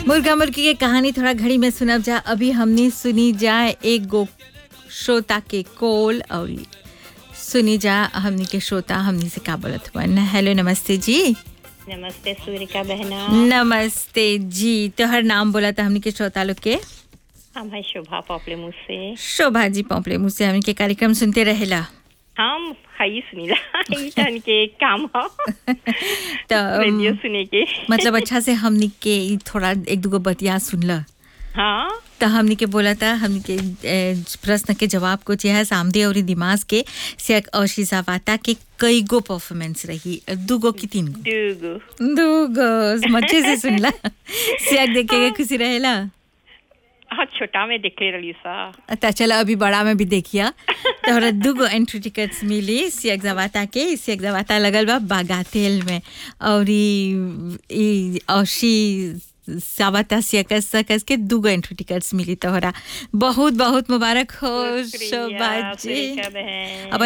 मुर्गा मुर्गी के कहानी थोड़ा घड़ी में सुनब जा। अभी हमने सुनी जाए एक गो श्रोता के कोल और सुनी जा हमनी के श्रोता हमनी से का बोलत हुआ। हेलो नमस्ते जी। नमस्ते सूरिका बहना। नमस्ते जी। तोहर नाम बोला था हमनी के श्रोता लोग के। हम है शोभा पोपले मुँह से। शोभा जी पोपले मुँह से हमनी के कार्यक्रम सुनते रहेला। हम हई सुनीला ई तन के काम हो तो रेडियो सुने के मतलब अच्छा से हमनी के ई थोड़ा एक दूगो बतिया सुनला। हाँ तो हमनी के बोला था हमनी के प्रश्न के जवाब कुछ है सामदे और दिमाग के सियाक और शीशावाता के कई गो परफॉर्मेंस रही, दूगो की तीन गो? दूगो मच्छे से सुनला। सियाक देखे के खुशी रहेला। हाँ छोटा में देख रही सा। अच्छा चला अभी बड़ा में भी देखिया। तोहरा दूगो एंट्री टिकट्स मिली सियाक जवाता के। सियाक जवाता लगल बा बागातेल में और ई औशी सावाता सियाकस सकस के दूगो एंट्री टिकट्स मिली तोहरा। बहुत बहुत मुबारक हो शोभा जी। बहन। अब